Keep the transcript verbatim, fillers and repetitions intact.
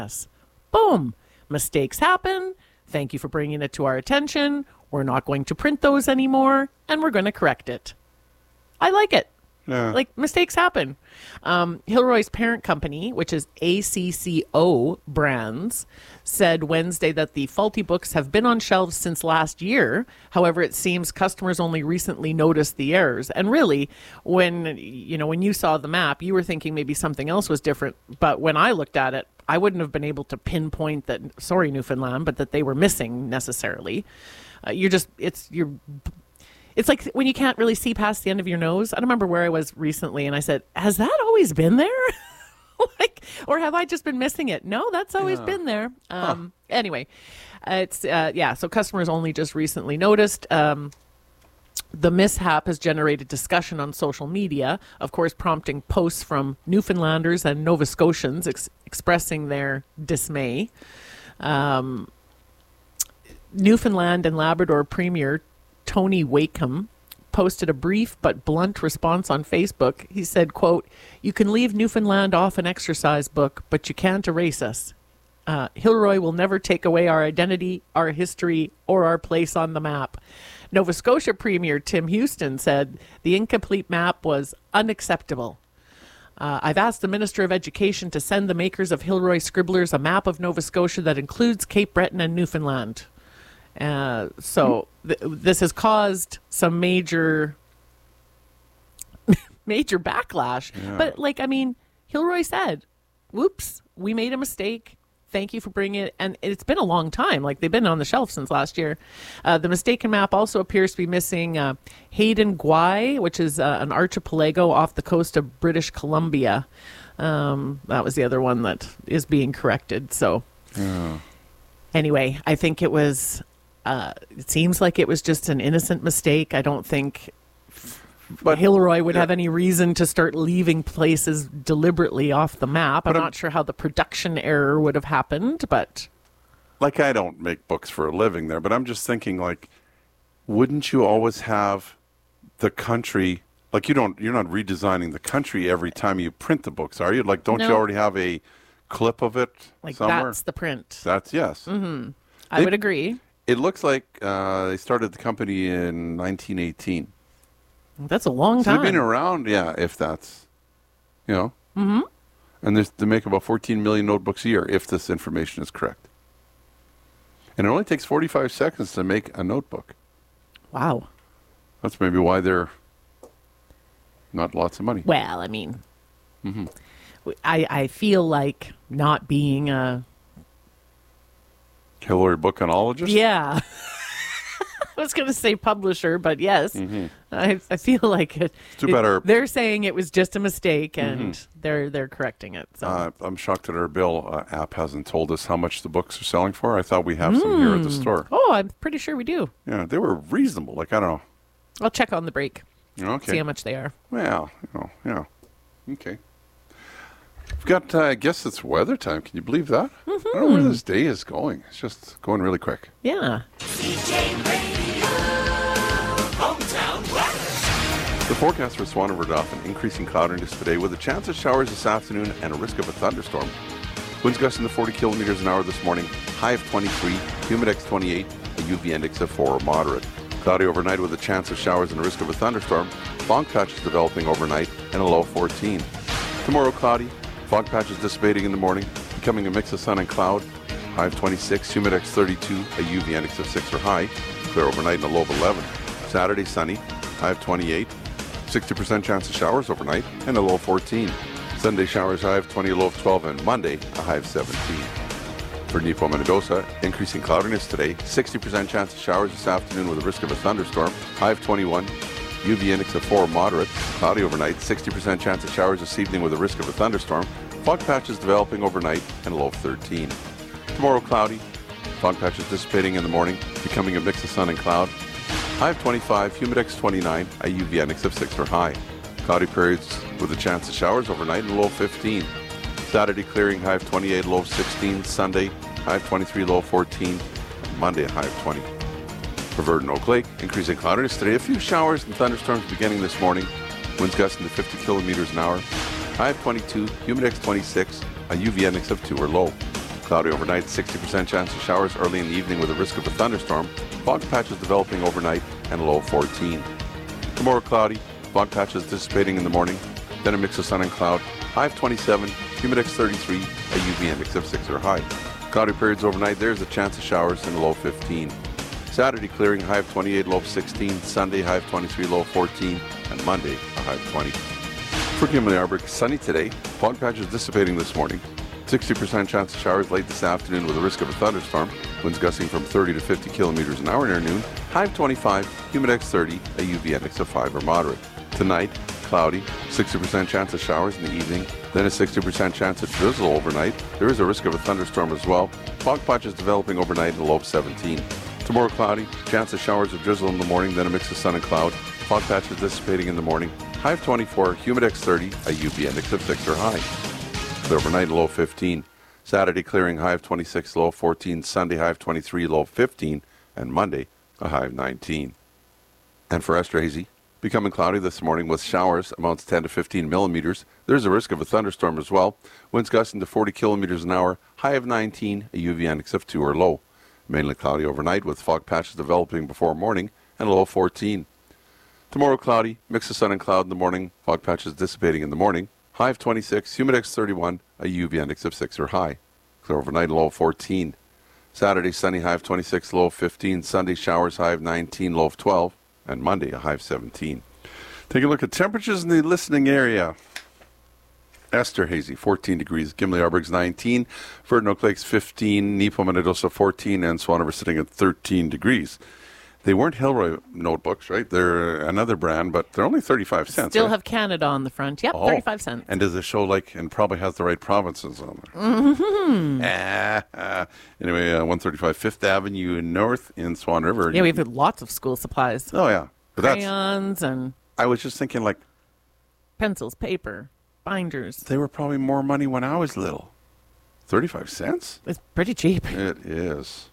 Boom. Mistakes happen. Thank you for bringing it to our attention. We're not going to print those anymore, and we're going to correct it. I like it. Yeah. Like, mistakes happen. Um, Hilroy's parent company, which is A C C O Brands, said Wednesday that the faulty books have been on shelves since last year. However, it seems customers only recently noticed the errors. And really, when you know when you saw the map, you were thinking maybe something else was different. But when I looked at it, I wouldn't have been able to pinpoint that. Sorry, Newfoundland, but that they were missing necessarily. Uh, you're just it's you're. It's like when you can't really see past the end of your nose. I don't remember where I was recently, and I said, has that always been there? like, or have I just been missing it? No, that's always Yeah. been there. Um, Huh. Anyway, uh, it's, uh, yeah, so customers only just recently noticed. Um, the mishap has generated discussion on social media, of course, prompting posts from Newfoundlanders and Nova Scotians ex- expressing their dismay. Um, Newfoundland and Labrador Premier Tony Wakeham posted a brief but blunt response on Facebook. He said, quote, "You can leave Newfoundland off an exercise book, but you can't erase us. Uh, Hilroy will never take away our identity, our history, or our place on the map." Nova Scotia Premier Tim Houston said the incomplete map was unacceptable. Uh, I've asked the Minister of Education to send the makers of Hilroy Scribblers a map of Nova Scotia that includes Cape Breton and Newfoundland. Uh, so th- this has caused some major, major backlash. Yeah. But like, I mean, Hilroy said, "Whoops, we made a mistake. Thank you for bringing it." And it's been a long time. Like, they've been on the shelf since last year. Uh, the mistaken map also appears to be missing uh, Hayden Gwaii, which is uh, an archipelago off the coast of British Columbia. Um, that was the other one that is being corrected. So Yeah. anyway, I think it was... Uh, it seems like it was just an innocent mistake. I don't think But Hilroy would yeah. have any reason to start leaving places deliberately off the map. I'm But I'm- not sure how the production error would have happened, but Like, I don't make books for a living there, but I'm just thinking, like, wouldn't you always have the country, like, you don't, you're not redesigning the country every time you print the books, are you? Like, don't you No. already have a clip of it like somewhere? that's the print. That's, yes. Mm-hmm. I They- would agree. It looks like uh, they started the company in nineteen eighteen. That's a long So time. they've been around, yeah, if that's, you know. Mm-hmm. And there's, they make about fourteen million notebooks a year, if this information is correct. And it only takes forty-five seconds to make a notebook. Wow. That's maybe why they're not lots of money. Well, I mean, Mm-hmm. I, I feel like not being a... Hilroy Bookonologist? Yeah. I was going to say publisher, but yes. Mm-hmm. I, I feel like it, too it- bad our- they're saying it was just a mistake, and they're they're correcting it. So Uh, I'm shocked that our Bill uh, app hasn't told us how much the books are selling for. I thought we have some here at the store. oh, I'm pretty sure we do. Yeah, they were reasonable. Like, I don't I'll check on the break, know. Okay. see how much they are. Well, you know, yeah. Okay. We've got, uh, I guess it's weather time. Can you believe that? Mm-hmm. I don't know where this day is going. It's just going really quick. Yeah. The forecast for Swan River Dauphin, increasing cloudiness today with a chance of showers this afternoon and a risk of a thunderstorm. Winds gusting to forty kilometers an hour this morning, high of twenty-three, humidex twenty-eight, a U V index of four, moderate. Cloudy overnight with a chance of showers and a risk of a thunderstorm. Fog patches developing overnight and a low of fourteen. Tomorrow cloudy, fog patches dissipating in the morning, becoming a mix of sun and cloud. High of twenty-six, humidex thirty-two, a U V index of six or high. Clear overnight and a low of eleven. Saturday sunny, high of twenty-eight, sixty percent chance of showers overnight and a low of fourteen. Sunday showers high of twenty, a low of twelve, and Monday a high of seventeen. For Nepo Mendoza, increasing cloudiness today, sixty percent chance of showers this afternoon with a risk of a thunderstorm, high of twenty-one, U V index of four, moderate, cloudy overnight, sixty percent chance of showers this evening with a risk of a thunderstorm, fog patches developing overnight and a low of thirteen. Tomorrow cloudy, fog patches dissipating in the morning, becoming a mix of sun and cloud, high of twenty-five, humidex twenty-nine, a U V index of six or high. Cloudy periods with a chance of showers overnight and a low of fifteen. Saturday clearing, high of twenty-eight, low of sixteen. Sunday, high of twenty-three, low of fourteen. And Monday, a high of twenty. For Verdon Oak Lake, increasing cloudiness today. A few showers and thunderstorms beginning this morning. Winds gusting to fifty kilometers an hour. High of twenty-two, humidex twenty-six, a U V index of two or low. Cloudy overnight, sixty percent chance of showers early in the evening with a risk of a thunderstorm. Fog patches developing overnight and a low of fourteen. Tomorrow cloudy, fog patches dissipating in the morning, then a mix of sun and cloud. High of twenty-seven, humidex thirty-three, a U V index of six or high. Cloudy periods overnight, there's a chance of showers and a low of fifteen. Saturday clearing, high of twenty-eight, low of sixteen. Sunday, high of twenty-three, low of fourteen. And Monday, a high of twenty. For Gimli Arbor, sunny today. Fog patches dissipating this morning. sixty percent chance of showers late this afternoon with a risk of a thunderstorm. Winds gusting from thirty to fifty kilometers an hour near noon. High of twenty-five, humidex thirty, a U V index of five or moderate. Tonight, cloudy, sixty percent chance of showers in the evening, then a sixty percent chance of drizzle overnight. There is a risk of a thunderstorm as well. Fog patches developing overnight and a low of seventeen. Tomorrow cloudy, chance of showers of drizzle in the morning, then a mix of sun and cloud. Fog patches dissipating in the morning. High of twenty-four, humidex thirty, a U V index of six or high. Clear overnight, low of fifteen. Saturday clearing, high of twenty-six, low of fourteen. Sunday, high of twenty-three, low of fifteen. And Monday, a high of nineteen. And for Estrazy, becoming cloudy this morning with showers, amounts ten to fifteen millimeters. There's a risk of a thunderstorm as well. Winds gusting to forty kilometers an hour. High of nineteen, a U V index of two or low. Mainly cloudy overnight with fog patches developing before morning and a low of fourteen. Tomorrow cloudy, mix of sun and cloud in the morning. Fog patches dissipating in the morning. High of twenty-six, humidex thirty-one, a U V index of six or high. Clear overnight, low of fourteen. Saturday, sunny, high of twenty-six, low of fifteen. Sunday, showers, high of nineteen, low of twelve. And Monday, a high of seventeen. Take a look at temperatures in the listening area. Esterhazy, fourteen degrees. Gimli Arborg's nineteen. Ferdinand Oak Lake's fifteen. Nepo Manitosa, fourteen. And Swan River sitting at thirteen degrees. They weren't Hilroy notebooks, right? They're another brand, but they're only thirty-five cents. Still right? have Canada on the front. Yep, Oh. thirty-five cents. And does it show like, and probably has the right provinces on there? Mm-hmm. Ah, ah. Anyway, uh, one thirty-five Fifth Avenue North in Swan River. Yeah, we've had lots of school supplies. Oh, yeah. But that's, Crayons and I was just thinking, like, pencils, paper, binders. they were probably more money when I was little. thirty-five cents? It's pretty cheap. It is.